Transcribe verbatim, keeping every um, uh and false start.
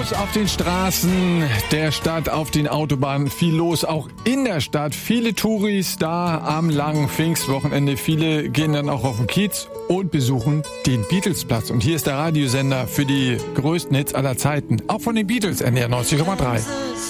los auf den Straßen der Stadt, auf den Autobahnen. Viel los, auch in der Stadt. Viele Touris da am langen Pfingstwochenende. Viele gehen dann auch auf den Kiez und besuchen den Beatlesplatz. Und hier ist der Radiosender für die größten Hits aller Zeiten. Auch von den Beatles, N D R neunzig Komma drei.